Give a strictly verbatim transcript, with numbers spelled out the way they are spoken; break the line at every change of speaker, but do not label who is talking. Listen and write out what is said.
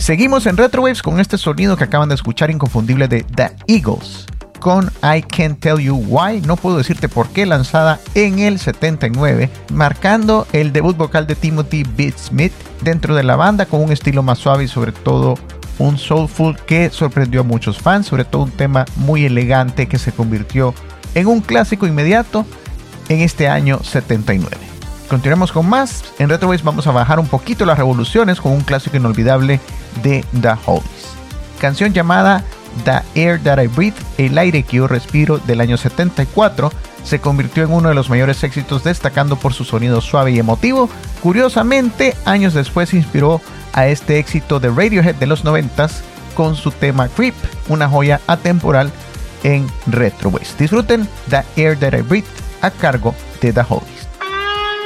Seguimos en Retrowaves con este sonido que acaban de escuchar inconfundible de The Eagles, con I Can't Tell You Why, no puedo decirte por qué, lanzada en el setenta y nueve, marcando el debut vocal de Timothy B. Smith dentro de la banda, con un estilo más suave y sobre todo un soulful que sorprendió a muchos fans, sobre todo un tema muy elegante que se convirtió en un clásico inmediato en este año setenta y nueve. Continuamos con más. En Retrowaves vamos a bajar un poquito las revoluciones con un clásico inolvidable de The Hollies, canción llamada The Air That I Breathe, el aire que yo respiro, del año setenta y cuatro, se convirtió en uno de los mayores éxitos, destacando por su sonido suave y emotivo. Curiosamente, años después inspiró a este éxito de Radiohead de los noventas con su tema Creep, una joya atemporal en Retrowaves. Disfruten The Air That I Breathe a cargo de The Hollies.